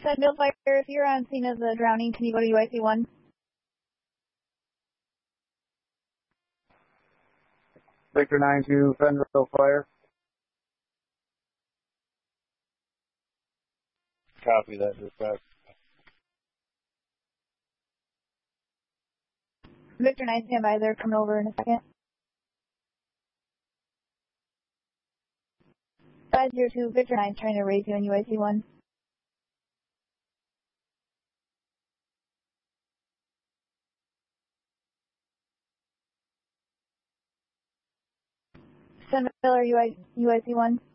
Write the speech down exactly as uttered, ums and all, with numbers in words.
Sentinel Fire, if you're on scene of the drowning, can you go to U I C one? Victor nine two, Fenville Fire. Copy that, dispatch. Victor nine, stand by, they're coming over in a second. five zero two, Victor nine, trying to raise you in U I C one. Sentinel, are you U I C one?